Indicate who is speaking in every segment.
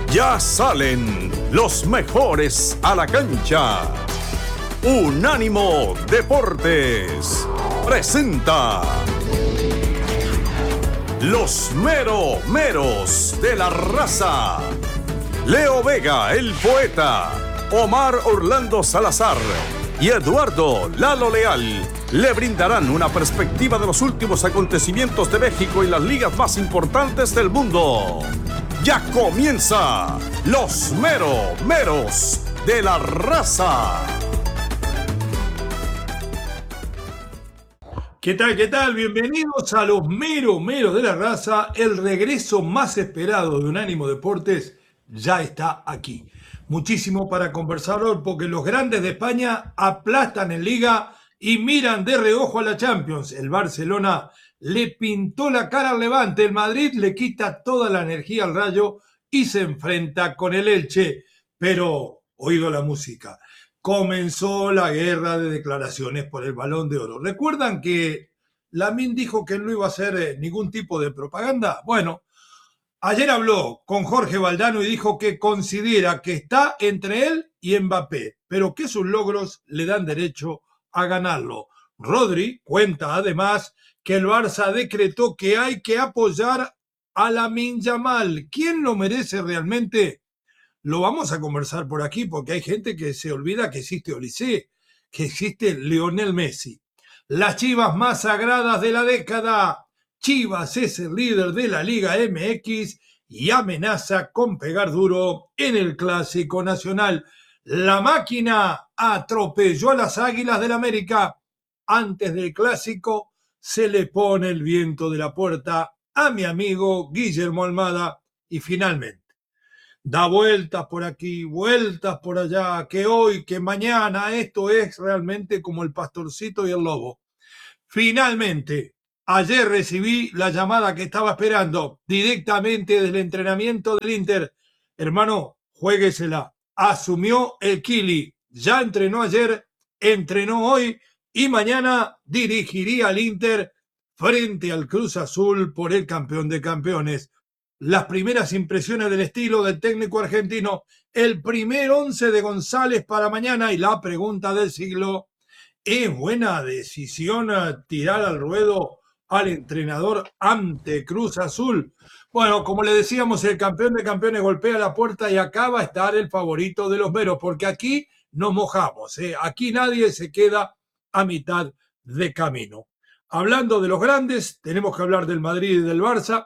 Speaker 1: Ya salen los mejores a la cancha. Unánimo Deportes presenta los meros de la raza. Leo Vega, el poeta, Omar Orlando Salazar y Eduardo Lalo Leal le brindarán una perspectiva de los últimos acontecimientos de México y las ligas más importantes del mundo. Ya comienza los meros de la raza.
Speaker 2: ¿Qué tal? ¿Qué tal? Bienvenidos a los meros de la raza. El regreso más esperado de Unánimo Deportes ya está aquí. Muchísimo para conversar hoy porque los grandes de España aplastan en Liga y miran de reojo a la Champions. El Barcelona le pintó la cara al Levante, el Madrid le quita toda la energía al Rayo y se enfrenta con el Elche. Pero, oído la música, comenzó la guerra de declaraciones por el Balón de Oro. ¿Recuerdan que Lamine dijo que no iba a hacer ningún tipo de propaganda? Bueno, ayer habló con Jorge Valdano y dijo que considera que está entre él y Mbappé, pero que sus logros le dan derecho a ganarlo. Rodri cuenta además que el Barça decretó que hay que apoyar a Lamine Yamal. ¿Quién lo merece realmente? Lo vamos a conversar por aquí porque hay gente que se olvida que existe Olise, que existe Lionel Messi. Las Chivas más sagradas de la década. Chivas es el líder de la Liga MX y amenaza con pegar duro en el Clásico Nacional. La máquina atropelló a las Águilas del América. Antes del Clásico se le pone el viento de la puerta a mi amigo Guillermo Almada y finalmente da vueltas por aquí, vueltas por allá, que hoy, que mañana, esto es realmente como el pastorcito y el lobo. Finalmente, ayer recibí la llamada que estaba esperando directamente del entrenamiento del Inter. Hermano, juéguesela. Asumió el Kili. Ya entrenó ayer, entrenó hoy y mañana dirigiría al Inter frente al Cruz Azul por el campeón de campeones. Las primeras impresiones del estilo del técnico argentino, el primer 11 de González para mañana y la pregunta del siglo: ¿es buena decisión tirar al ruedo al entrenador ante Cruz Azul? Bueno, como le decíamos, el campeón de campeones golpea la puerta y acá va a estar el favorito de los meros, porque aquí nos mojamos, aquí nadie se queda a mitad de camino. Hablando de los grandes, tenemos que hablar del Madrid y del Barça.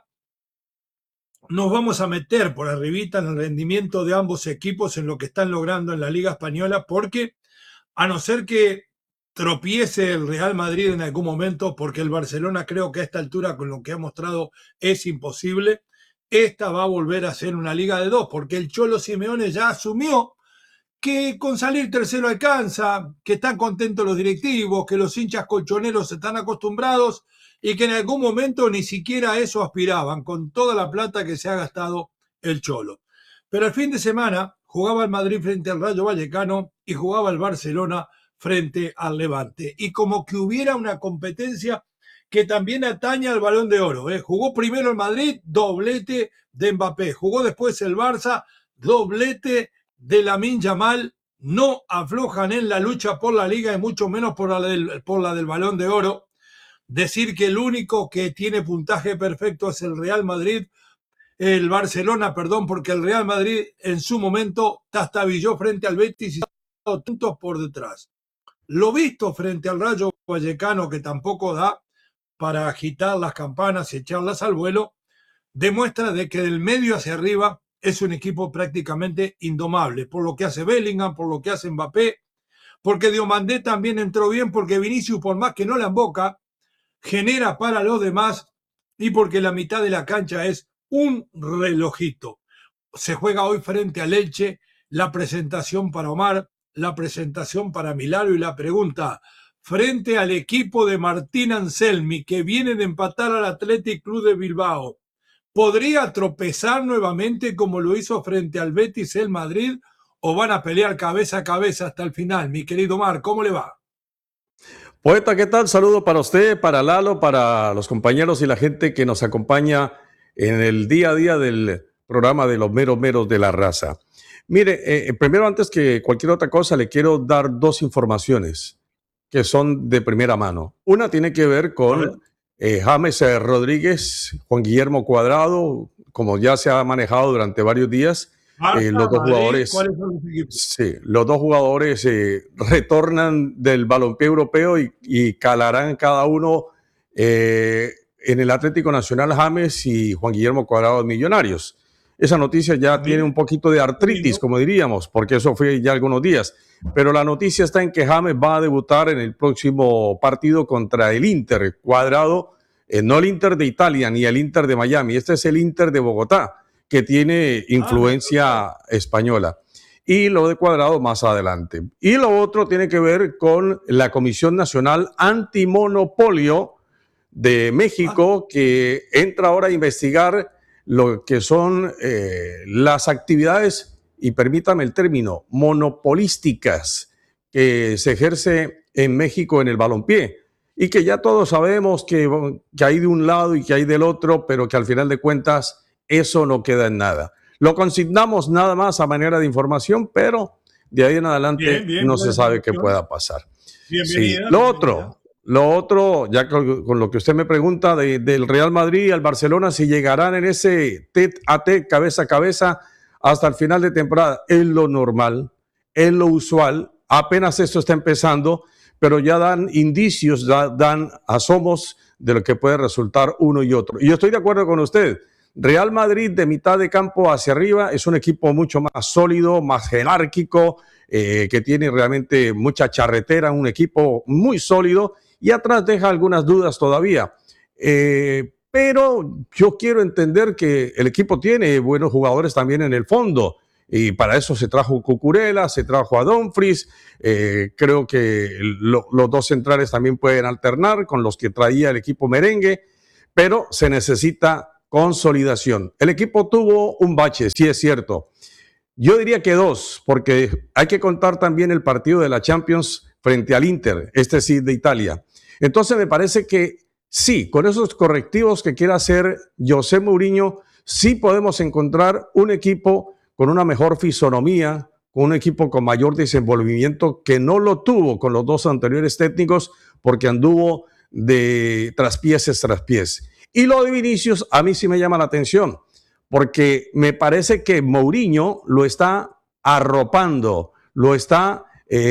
Speaker 2: Nos vamos a meter por arribita en el rendimiento de ambos equipos en lo que están logrando en la Liga Española, porque a no ser que tropiece el Real Madrid en algún momento, porque el Barcelona creo que a esta altura con lo que ha mostrado es imposible, esta va a volver a ser una liga de dos, porque el Cholo Simeone ya asumió que con salir tercero alcanza, que están contentos los directivos, que los hinchas colchoneros están acostumbrados y que en algún momento ni siquiera a eso aspiraban, con toda la plata que se ha gastado el Cholo. Pero el fin de semana jugaba el Madrid frente al Rayo Vallecano y jugaba el Barcelona frente al Levante. Y como que hubiera una competencia que también atañe al Balón de Oro. Jugó primero el Madrid, doblete de Mbappé. Jugó después el Barça, doblete de Lamine Yamal. No aflojan en la lucha por la Liga y mucho menos por la del Balón de Oro. Decir que el único que tiene puntaje perfecto es el Real Madrid, el Barcelona, perdón, porque el Real Madrid en su momento tastabilló frente al Betis y está puntos por detrás. Lo visto frente al Rayo Vallecano, que tampoco da para agitar las campanas y echarlas al vuelo, demuestra de que del medio hacia arriba es un equipo prácticamente indomable, por lo que hace Bellingham, por lo que hace Mbappé, porque Diomandé también entró bien, porque Vinicius, por más que no la emboca, genera para los demás y porque la mitad de la cancha es un relojito. Se juega hoy frente al Elche, la presentación para Omar, la presentación para Milano y la pregunta: frente al equipo de Martín Anselmi, que viene de empatar al Athletic Club de Bilbao, ¿podría tropezar nuevamente como lo hizo frente al Betis el Madrid o van a pelear cabeza a cabeza hasta el final? Mi querido Omar, ¿cómo le va?
Speaker 1: Poeta, ¿qué tal? Saludo para usted, para Lalo, para los compañeros y la gente que nos acompaña en el día a día del programa de los meros meros de la raza. Mire, primero antes que cualquier otra cosa le quiero dar dos informaciones que son de primera mano. Una tiene que ver con James Rodríguez, Juan Guillermo Cuadrado, como ya se ha manejado durante varios días. Los dos jugadores,
Speaker 2: ¿cuáles son los equipos?
Speaker 1: sí, los dos jugadores retornan del balompié europeo y calarán cada uno en el Atlético Nacional James y Juan Guillermo Cuadrado de Millonarios. Esa noticia ya tiene un poquito de artritis, como diríamos, porque eso fue ya algunos días. Pero la noticia está en que James va a debutar en el próximo partido contra el Inter. Cuadrado, no el Inter de Italia ni el Inter de Miami, este es el Inter de Bogotá, que tiene influencia española. Y lo de Cuadrado más adelante. Y lo otro tiene que ver con la Comisión Nacional Antimonopolio de México, que entra ahora a investigar lo que son las actividades, y permítame el término, monopolísticas que se ejerce en México en el balompié, y que ya todos sabemos que hay de un lado y que hay del otro, pero que al final de cuentas eso no queda en nada. Lo consignamos nada más a manera de información, pero de ahí en adelante no se sabe qué pueda pasar. Sí. Lo otro, ya con lo que usted me pregunta del Real Madrid al Barcelona, si llegarán en ese tete a tete, cabeza a cabeza, hasta el final de temporada, es lo normal, es lo usual. Apenas esto está empezando, pero ya dan indicios, dan asomos de lo que puede resultar uno y otro. Y yo estoy de acuerdo con usted. Real Madrid de mitad de campo hacia arriba es un equipo mucho más sólido, más jerárquico, que tiene realmente mucha charretera, un equipo muy sólido, y atrás deja algunas dudas todavía. Pero yo quiero entender que el equipo tiene buenos jugadores también en el fondo, y para eso se trajo Cucurella, se trajo a Dumfries. Creo que los dos centrales también pueden alternar con los que traía el equipo merengue, pero se necesita consolidación. El equipo tuvo un bache, sí es cierto. Yo diría que dos, porque hay que contar también el partido de la Champions frente al Inter, este sí de Italia. Entonces me parece que sí, con esos correctivos que quiera hacer José Mourinho, sí podemos encontrar un equipo con una mejor fisonomía, con un equipo con mayor desenvolvimiento, que no lo tuvo con los dos anteriores técnicos, porque anduvo de traspiés. Y lo de Vinicius a mí sí me llama la atención, porque me parece que Mourinho lo está arropando, lo está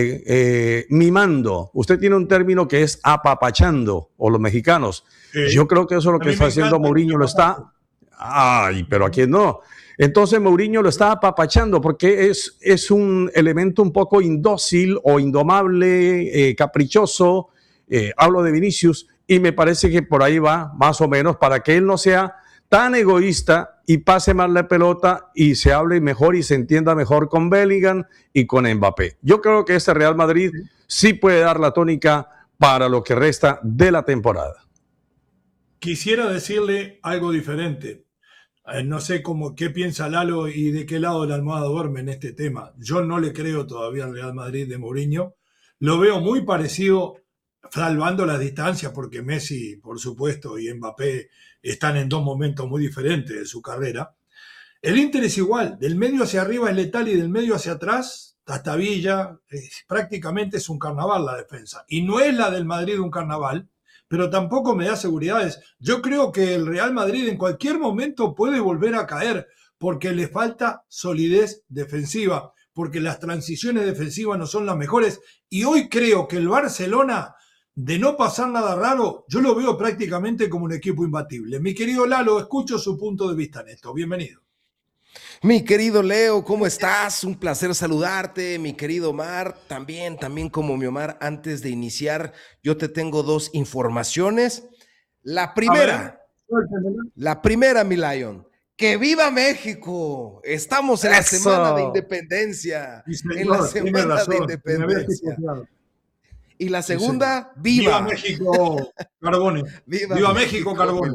Speaker 1: mimando. Usted tiene un término que es apapachando, o los mexicanos. Yo creo que eso es lo que está haciendo Mourinho, lo está... Ay, pero aquí no. Entonces Mourinho lo está apapachando porque es un elemento un poco indócil o indomable, caprichoso. Hablo de Vinicius, y me parece que por ahí va más o menos, para que él no sea tan egoísta y pase más la pelota y se hable mejor y se entienda mejor con Bellingham y con Mbappé. Yo creo que este Real Madrid sí puede dar la tónica para lo que resta de la temporada.
Speaker 2: Quisiera decirle algo diferente. No sé qué piensa Lalo y de qué lado la almohada duerme en este tema. Yo no le creo todavía al Real Madrid de Mourinho. Lo veo muy parecido, salvando las distancias, porque Messi, por supuesto, y Mbappé están en dos momentos muy diferentes de su carrera. El Inter es igual, del medio hacia arriba es letal y del medio hacia atrás, hasta Villa, prácticamente es un carnaval la defensa. Y no es la del Madrid un carnaval, pero tampoco me da seguridades. Yo creo que el Real Madrid en cualquier momento puede volver a caer, porque le falta solidez defensiva, porque las transiciones defensivas no son las mejores. Y hoy creo que el Barcelona, de no pasar nada raro, yo lo veo prácticamente como un equipo imbatible. Mi querido Lalo, escucho su punto de vista en esto. Bienvenido.
Speaker 3: Mi querido Leo, ¿cómo estás? Un placer saludarte. Mi querido Omar, también como mi Omar, antes de iniciar, yo te tengo dos informaciones. La primera, mi Lion, ¡que viva México! Estamos en la semana de independencia. En la semana de independencia. Y la segunda, ¡viva!
Speaker 2: ¡Viva México, Carbone! ¡Viva México, Carbone!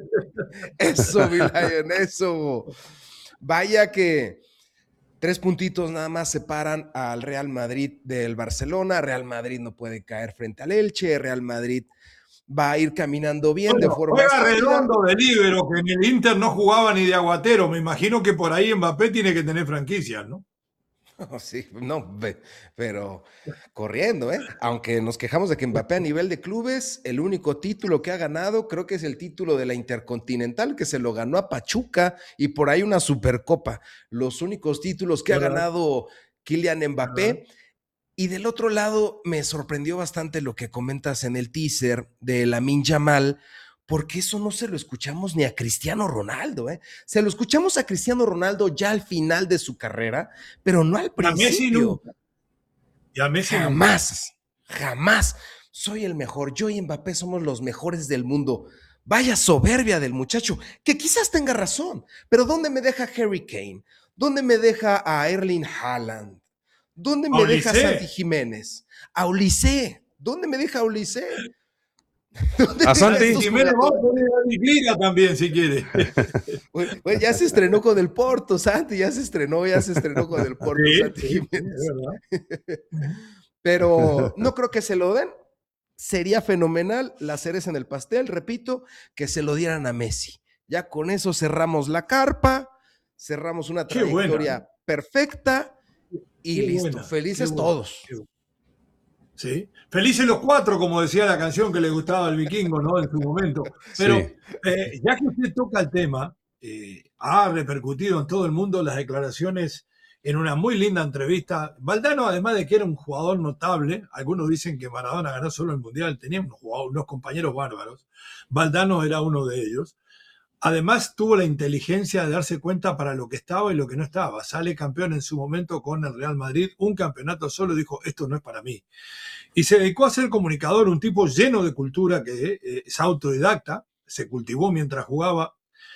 Speaker 3: Eso, mi Lion, eso. Vaya que 3 puntitos nada más separan al Real Madrid del Barcelona. Real Madrid no puede caer frente al Elche. Real Madrid va a ir caminando bien de
Speaker 2: Bueno,
Speaker 3: forma
Speaker 2: juega
Speaker 3: sólida.
Speaker 2: Redondo de líbero, que en el Inter no jugaba ni de aguatero. Me imagino que por ahí Mbappé tiene que tener franquicias, ¿no?
Speaker 3: Sí, no, pero corriendo, ¿eh? Aunque nos quejamos de que Mbappé a nivel de clubes, el único título que ha ganado creo que es el título de la Intercontinental, que se lo ganó a Pachuca, y por ahí una Supercopa. Los únicos títulos que ha
Speaker 2: ¿Verdad?
Speaker 3: ganado Kylian
Speaker 2: ¿Verdad?
Speaker 3: Mbappé. Y del otro lado, me sorprendió bastante lo que comentas en el teaser de Lamine Yamal, porque eso no se lo escuchamos ni a Cristiano Ronaldo, ¿eh? Se lo escuchamos a Cristiano Ronaldo ya al final de su carrera, pero no al
Speaker 2: Y a Messi
Speaker 3: principio.
Speaker 2: nunca. Y a Messi nunca.
Speaker 3: Jamás, jamás. Soy el mejor. Yo y Mbappé somos los mejores del mundo. Vaya soberbia del muchacho, que quizás tenga razón, pero ¿dónde me deja Harry Kane? ¿Dónde me deja a Erling Haaland? ¿Dónde
Speaker 2: A
Speaker 3: me deja a Santi
Speaker 2: Olise.
Speaker 3: Jiménez? A Ulisé. ¿Dónde me deja a Ulisé? ¿Dónde
Speaker 1: A
Speaker 3: deja a
Speaker 1: Santi.
Speaker 3: estos
Speaker 2: Jiménez va a
Speaker 3: jugadores?
Speaker 2: poner a Liga también, si quiere.
Speaker 3: Bueno, ya se estrenó con el Porto, Santi, ya se estrenó con el Porto,
Speaker 2: Sí,
Speaker 3: Santi
Speaker 2: sí, sí, es
Speaker 3: Jiménez.
Speaker 2: verdad.
Speaker 3: Pero no creo que se lo den. Sería fenomenal la cereza en el pastel, repito, que se lo dieran a Messi. Ya con eso cerramos la carpa, cerramos una
Speaker 2: Qué buena,
Speaker 3: trayectoria perfecta y
Speaker 2: qué
Speaker 3: listo.
Speaker 2: buena, qué
Speaker 3: Felices
Speaker 2: buena.
Speaker 3: todos.
Speaker 2: Qué buena. Sí. Felices los cuatro, como decía la canción que le gustaba al vikingo, ¿no? En su momento. Pero
Speaker 1: Sí.
Speaker 2: ya que usted toca el tema, ha repercutido en todo el mundo las declaraciones en una muy linda entrevista. Valdano, además de que era un jugador notable, algunos dicen que Maradona ganó solo el Mundial, tenía unos compañeros bárbaros. Valdano era uno de ellos. Además, tuvo la inteligencia de darse cuenta para lo que estaba y lo que no estaba. Sale campeón en su momento con el Real Madrid, un campeonato solo, dijo, esto no es para mí. Y se dedicó a ser comunicador, un tipo lleno de cultura que es autodidacta, se cultivó mientras jugaba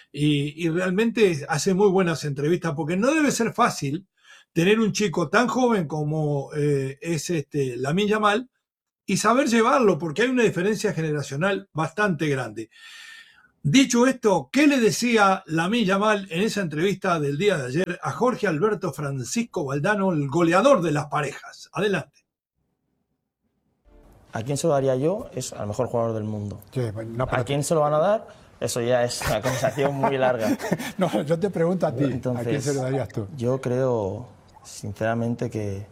Speaker 2: y realmente hace muy buenas entrevistas porque no debe ser fácil tener un chico tan joven como es Lamine Yamal y saber llevarlo porque hay una diferencia generacional bastante grande. Dicho esto, ¿qué le decía Lamine Yamal en esa entrevista del día de ayer a Jorge Alberto Francisco Valdano, el goleador de las parejas? Adelante.
Speaker 4: ¿A quién se lo daría yo? Es al mejor jugador del mundo.
Speaker 5: Sí, no,
Speaker 4: ¿A quién se lo van a dar? Eso ya es una conversación muy larga.
Speaker 5: no, yo te pregunto a ti,
Speaker 4: Entonces,
Speaker 5: ¿a quién se lo darías tú?
Speaker 4: Yo creo, sinceramente, que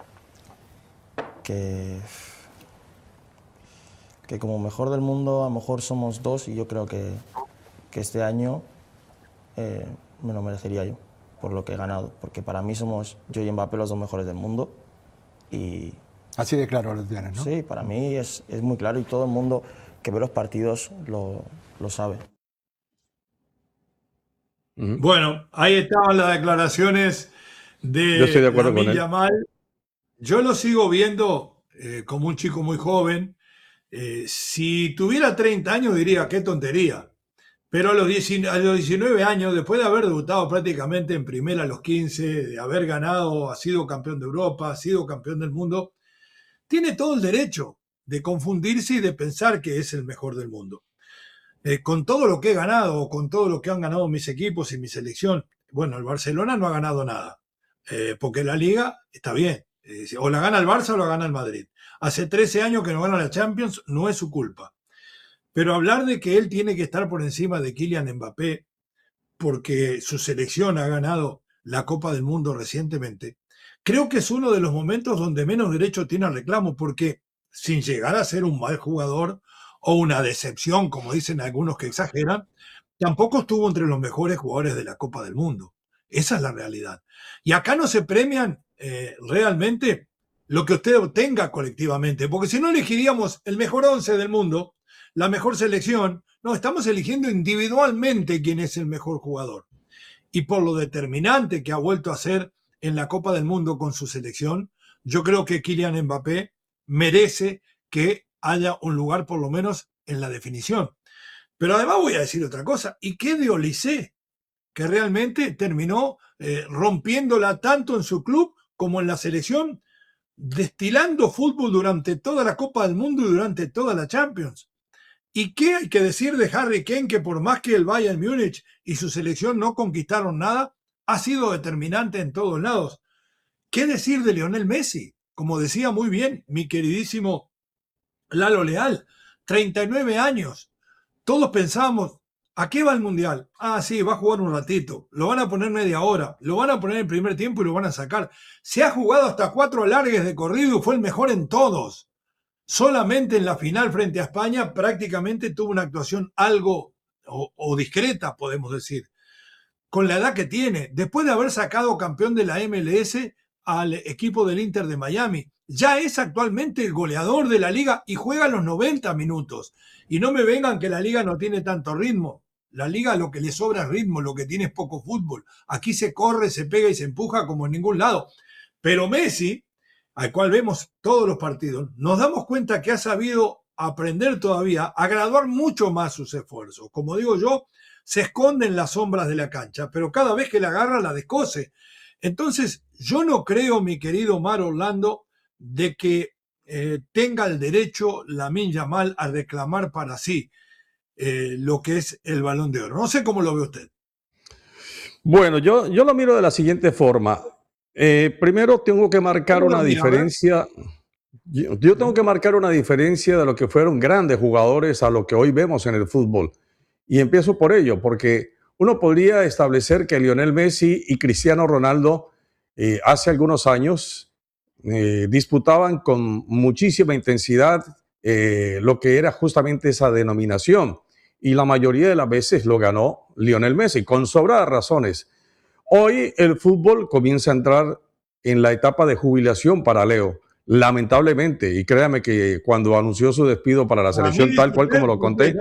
Speaker 4: como mejor del mundo a lo mejor somos dos y yo creo que este año me lo merecería yo por lo que he ganado. Porque para mí somos yo y Mbappé los dos mejores del mundo y...
Speaker 5: Así de claro lo tienes, ¿no?
Speaker 4: Sí, para mí es muy claro y todo el mundo que ve los partidos lo sabe.
Speaker 2: Bueno, ahí estaban las declaraciones
Speaker 1: Yo estoy de
Speaker 2: de
Speaker 1: acuerdo con
Speaker 2: Lamine
Speaker 1: él.
Speaker 2: Yamal. Yo lo sigo viendo como un chico muy joven. Si tuviera 30 años diría qué tontería. Pero a los 19 años, después de haber debutado prácticamente en primera a los 15, de haber ganado, ha sido campeón de Europa, ha sido campeón del mundo, tiene todo el derecho de confundirse y de pensar que es el mejor del mundo. Con todo lo que he ganado, con todo lo que han ganado mis equipos y mi selección, bueno, el Barcelona no ha ganado nada, porque la Liga está bien, o la gana el Barça o la gana el Madrid. Hace 13 años que no gana la Champions, no es su culpa. Pero hablar de que él tiene que estar por encima de Kylian Mbappé porque su selección ha ganado la Copa del Mundo recientemente, creo que es uno de los momentos donde menos derecho tiene al reclamo, porque sin llegar a ser un mal jugador o una decepción, como dicen algunos que exageran, tampoco estuvo entre los mejores jugadores de la Copa del Mundo. Esa es la realidad. Y acá no se premian realmente lo que usted obtenga colectivamente, porque si no elegiríamos el mejor 11 del mundo, la mejor selección, no, estamos eligiendo individualmente quién es el mejor jugador. Y por lo determinante que ha vuelto a ser en la Copa del Mundo con su selección, yo creo que Kylian Mbappé merece que haya un lugar por lo menos en la definición. Pero además voy a decir otra cosa. ¿Y qué de Olise? Que realmente terminó rompiéndola tanto en su club como en la selección, destilando fútbol durante toda la Copa del Mundo y durante toda la Champions. ¿Y qué hay que decir de Harry Kane, que por más que el Bayern Múnich y su selección no conquistaron nada, ha sido determinante en todos lados? ¿Qué decir de Lionel Messi? Como decía muy bien mi queridísimo Lalo Leal, 39 años. Todos pensábamos, ¿a qué va el Mundial? Ah, sí, va a jugar un ratito. Lo van a poner media hora. Lo van a poner en el primer tiempo y lo van a sacar. Se ha jugado hasta 4 alargues de corrido y fue el mejor en todos. Solamente en la final frente a España prácticamente tuvo una actuación algo o discreta, podemos decir, con la edad que tiene, después de haber sacado campeón de la MLS al equipo del Inter de Miami. Ya es actualmente el goleador de la liga y juega los 90 minutos. Y no me vengan que la liga no tiene tanto ritmo. La liga lo que le sobra es ritmo, lo que tiene es poco fútbol. Aquí se corre, se pega y se empuja como en ningún lado. Pero Messi, al cual vemos todos los partidos, nos damos cuenta que ha sabido aprender todavía a graduar mucho más sus esfuerzos. Como digo yo, se esconde en las sombras de la cancha, pero cada vez que la agarra la descose. Entonces, yo no creo, mi querido Omar Orlando, de que tenga el derecho Lamine Yamal a reclamar para sí lo que es el Balón de Oro. No sé cómo lo ve usted.
Speaker 6: Bueno, yo lo miro de la siguiente forma. Primero tengo que marcar una diferencia. Yo tengo que marcar una diferencia de lo que fueron grandes jugadores a lo que hoy vemos en el fútbol. Y empiezo por ello, porque uno podría establecer que Lionel Messi y Cristiano Ronaldo hace algunos años disputaban con muchísima intensidad lo que era justamente esa denominación. Y la mayoría de las veces lo ganó Lionel Messi, con sobradas razones. Hoy el fútbol comienza a entrar en la etapa de jubilación para Leo, lamentablemente, y créame que cuando anunció su despido para la selección, tal cual como lo conté,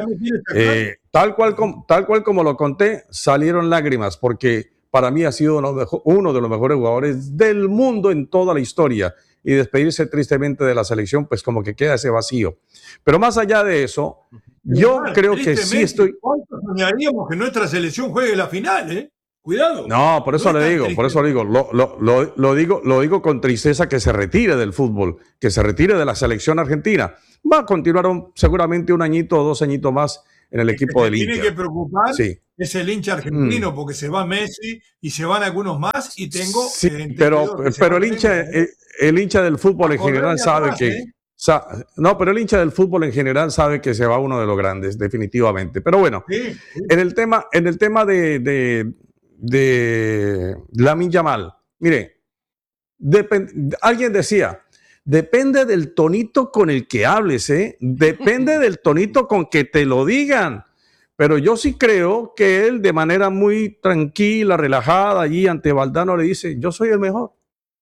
Speaker 6: tal cual como lo conté, salieron lágrimas, porque para mí ha sido uno de los mejores jugadores del mundo en toda la historia, y despedirse tristemente de la selección, pues como que queda ese vacío. Pero más allá de eso, yo creo que sí estoy...
Speaker 2: ¿Cuántos soñaríamos que nuestra selección juegue la final, eh? Cuidado.
Speaker 6: No, por eso le digo, lo digo con tristeza, que se retire del fútbol, que se retire de la selección argentina. Va a continuar seguramente un añito o 2 añitos más en el equipo del Inter.
Speaker 2: Tiene que preocupar es el hincha argentino, porque se va Messi y se van algunos más y tengo...
Speaker 6: Sí, pero el hincha del fútbol en general sabe que... No, pero el hincha del fútbol en general sabe que se va uno de los grandes, definitivamente. Pero bueno, sí. En el tema de Lamine Yamal, mire, alguien decía, depende del tonito con el que hables, depende del tonito con que te lo digan, pero yo sí creo que él de manera muy tranquila, relajada, allí ante Valdano le dice, yo soy el mejor,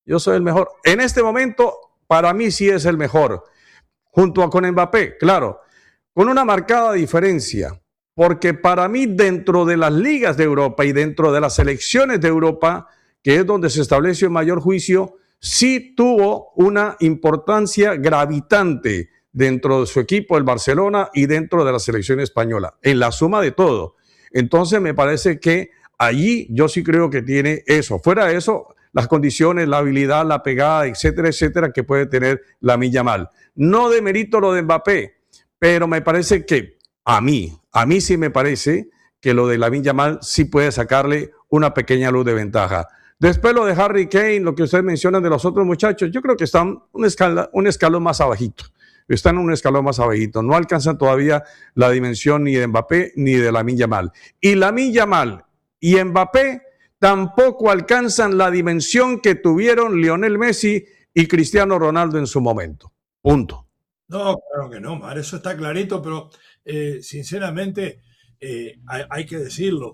Speaker 6: en este momento para mí sí es el mejor, junto con Mbappé, claro, con una marcada diferencia. Porque para mí, dentro de las ligas de Europa y dentro de las selecciones de Europa, que es donde se establece el mayor juicio, sí tuvo una importancia gravitante dentro de su equipo, el Barcelona, y dentro de la selección española, en la suma de todo. Entonces, me parece que allí yo sí creo que tiene eso. Fuera de eso, las condiciones, la habilidad, la pegada, etcétera, etcétera, que puede tener Lamine Yamal. No demerito lo de Mbappé, pero me parece que a mí sí me parece que lo de Lamine Yamal sí puede sacarle una pequeña luz de ventaja. Después lo de Harry Kane, lo que ustedes mencionan de los otros muchachos, yo creo que están un escalón más abajito. Están en un escalón más abajito. No alcanzan todavía la dimensión ni de Mbappé ni de Lamine Yamal. Y Lamine Yamal y Mbappé tampoco alcanzan la dimensión que tuvieron Lionel Messi y Cristiano Ronaldo en su momento. Punto.
Speaker 2: No, claro que no, Mar, eso está clarito, pero sinceramente hay que decirlo.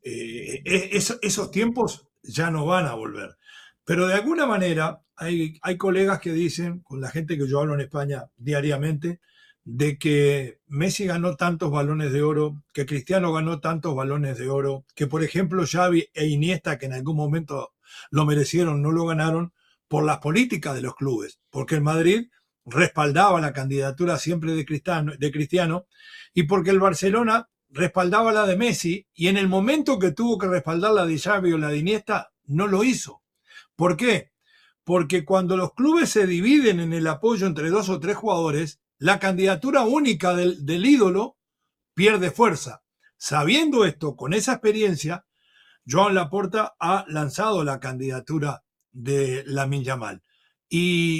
Speaker 2: Esos tiempos ya no van a volver. Pero de alguna manera hay colegas que dicen, con la gente que yo hablo en España diariamente, de que Messi ganó tantos balones de oro, que Cristiano ganó tantos balones de oro, que por ejemplo Xavi e Iniesta, que en algún momento lo merecieron, no lo ganaron por las políticas de los clubes, porque el Madrid respaldaba la candidatura siempre de Cristiano y porque el Barcelona respaldaba la de Messi y en el momento que tuvo que respaldar la de Xavi o la de Iniesta no lo hizo. ¿Por qué? Porque cuando los clubes se dividen en el apoyo entre 2 o 3 jugadores, la candidatura única del ídolo pierde fuerza. Sabiendo esto, con esa experiencia, Joan Laporta ha lanzado la candidatura de Lamine Yamal. Y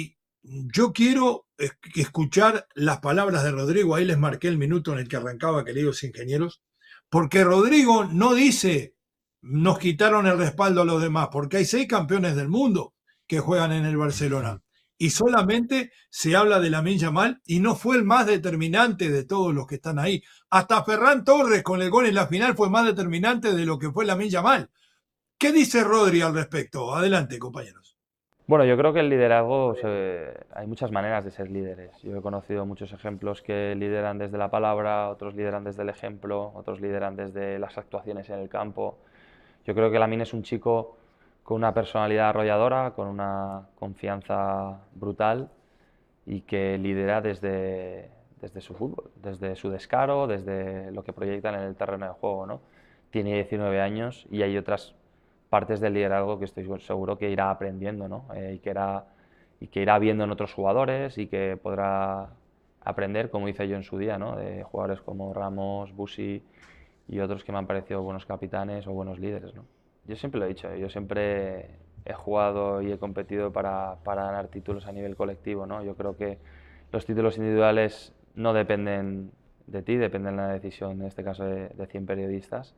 Speaker 2: yo quiero escuchar las palabras de Rodrigo. Ahí les marqué el minuto en el que arrancaba, queridos ingenieros, porque Rodrigo no dice nos quitaron el respaldo a los demás, porque hay 6 campeones del mundo que juegan en el Barcelona y solamente se habla de Lamine Yamal y no fue el más determinante de todos los que están ahí. Hasta Ferran Torres con el gol en la final fue más determinante de lo que fue Lamine Yamal. ¿Qué dice Rodri al respecto? Adelante, compañeros.
Speaker 7: Bueno, yo creo que el liderazgo, hay muchas maneras de ser líderes. Yo he conocido muchos ejemplos que lideran desde la palabra, otros lideran desde el ejemplo, otros lideran desde las actuaciones en el campo. Yo creo que Lamine es un chico con una personalidad arrolladora, con una confianza brutal y que lidera desde su fútbol, desde su descaro, desde lo que proyectan en el terreno de juego, ¿no? Tiene 19 años y hay otras partes del liderazgo que estoy seguro que irá aprendiendo, ¿no? Y que irá viendo en otros jugadores y que podrá aprender, como hice yo en su día, ¿no? De jugadores como Ramos, Busi y otros que me han parecido buenos capitanes o buenos líderes, ¿no? Yo siempre lo he dicho, yo siempre he jugado y he competido para ganar títulos a nivel colectivo, ¿no? Yo creo que los títulos individuales no dependen de ti, dependen de la decisión, en este caso de 100 periodistas.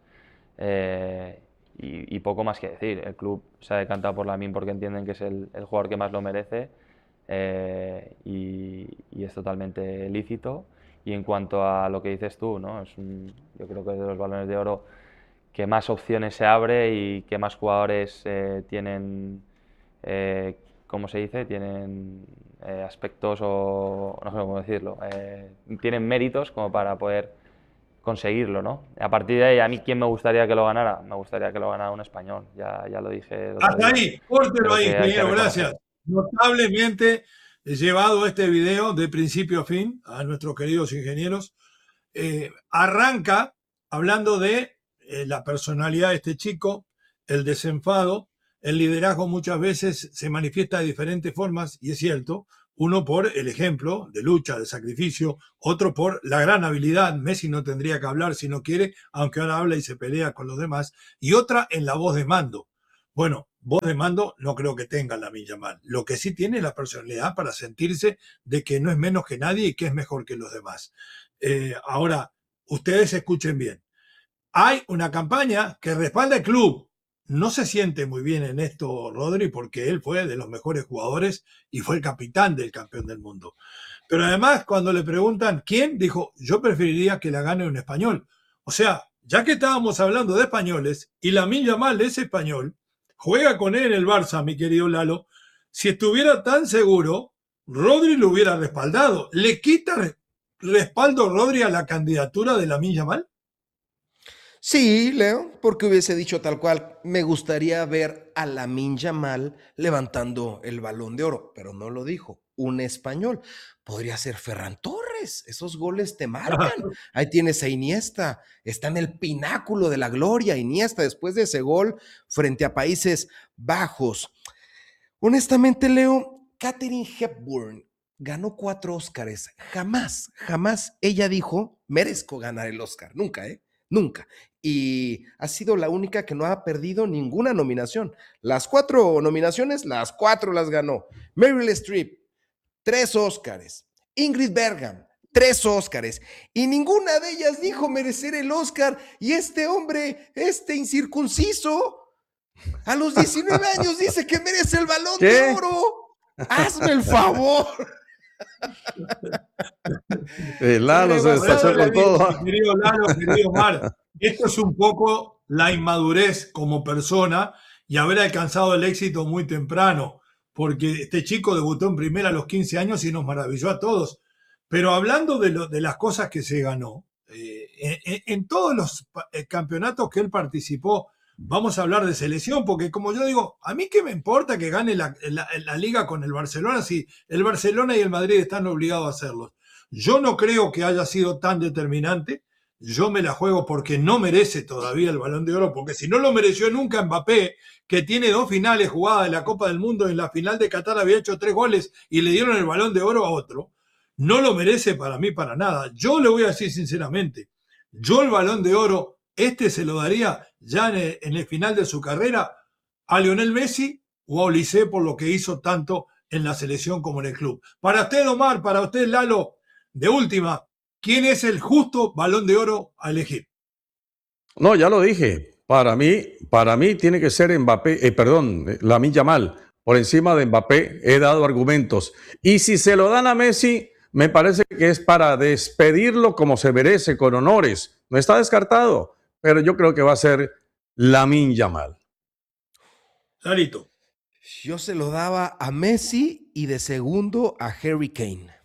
Speaker 7: Y poco más que decir. El club se ha decantado por Lamine porque entienden que es el jugador que más lo merece y es totalmente lícito. Y en cuanto a lo que dices tú, ¿no? Yo creo que es de los Balones de Oro que más opciones se abre y que más jugadores tienen, ¿cómo se dice? Tienen aspectos o no sé cómo decirlo, tienen méritos como para poder conseguirlo, ¿no? A partir de ahí, a mí, ¿quién me gustaría que lo ganara? Me gustaría que lo ganara un español, ya lo dije.
Speaker 2: Hasta ahí, córtelo ahí, ingeniero, gracias. Notablemente he llevado este video de principio a fin a nuestros queridos ingenieros. Arranca hablando de la personalidad de este chico, el desenfado, el liderazgo muchas veces se manifiesta de diferentes formas, y es cierto, uno por el ejemplo de lucha, de sacrificio, otro por la gran habilidad, Messi no tendría que hablar si no quiere, aunque ahora habla y se pelea con los demás, y otra en la voz de mando. Bueno, voz de mando no creo que tenga Lamine Yamal, lo que sí tiene es la personalidad para sentirse de que no es menos que nadie y que es mejor que los demás. Ahora, ustedes escuchen bien, hay una campaña que respalda el club. No se siente muy bien en esto Rodri porque él fue de los mejores jugadores y fue el capitán del campeón del mundo. Pero además cuando le preguntan quién, dijo, yo preferiría que la gane un español. O sea, ya que estábamos hablando de españoles y Lamine Yamal es español, juega con él en el Barça, mi querido Lalo, si estuviera tan seguro, Rodri lo hubiera respaldado. ¿Le quita respaldo Rodri a la candidatura de Lamine Yamal?
Speaker 3: Sí, Leo, porque hubiese dicho tal cual, me gustaría ver a Lamine Yamal levantando el Balón de Oro, pero no lo dijo, un español. Podría ser Ferran Torres, esos goles te marcan. Ahí tienes a Iniesta, está en el pináculo de la gloria, Iniesta, después de ese gol frente a Países Bajos. Honestamente, Leo, Katharine Hepburn ganó 4 Óscares. Jamás ella dijo, merezco ganar el Óscar. Nunca, nunca. Y ha sido la única que no ha perdido ninguna nominación. Las 4 nominaciones, las 4 las ganó. Meryl Streep, 3 Óscares. Ingrid Bergman, 3 Óscares. Y ninguna de ellas dijo merecer el Óscar. Y este hombre, este incircunciso, a los 19 años dice que merece el Balón de Oro. Hazme el favor.
Speaker 6: Lalo se despachó con todo.
Speaker 2: Querido Lalo, querido Mar, esto es un poco la inmadurez como persona y haber alcanzado el éxito muy temprano, porque este chico debutó en primera a los 15 años y nos maravilló a todos. Pero hablando de las cosas que se ganó, en todos los campeonatos que él participó, vamos a hablar de selección, porque como yo digo, a mí qué me importa que gane la liga con el Barcelona si el Barcelona y el Madrid están obligados a hacerlo. Yo no creo que haya sido tan determinante. Yo me la juego porque no merece todavía el Balón de Oro, porque si no lo mereció nunca Mbappé, que tiene 2 finales jugadas de la Copa del Mundo, en la final de Qatar había hecho 3 goles y le dieron el Balón de Oro a otro, no lo merece para mí para nada. Yo le voy a decir sinceramente, yo el Balón de Oro, se lo daría ya en el final de su carrera a Lionel Messi o a Olise por lo que hizo tanto en la selección como en el club. Para usted, Omar, para usted, Lalo, de última, ¿quién es el justo Balón de Oro a elegir?
Speaker 6: No, ya lo dije. Para mí tiene que ser Mbappé, Lamine Yamal, por encima de Mbappé. He dado argumentos. Y si se lo dan a Messi, me parece que es para despedirlo como se merece, con honores. No está descartado, pero yo creo que va a ser Lamine Yamal.
Speaker 2: Larito.
Speaker 3: Yo se lo daba a Messi y de segundo a Harry Kane.